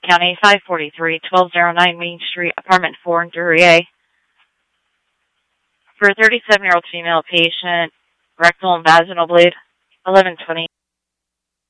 County, 543-1209 Main Street, Apartment 4 in Duryea. For a 37-year-old female patient, rectal and vaginal bleed, 11:20.